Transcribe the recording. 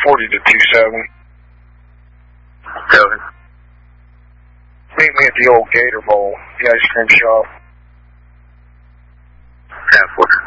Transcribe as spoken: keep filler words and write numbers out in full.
forty to two seven. Seven. Meet me at the old Gator Bowl, the ice cream shop. ten four.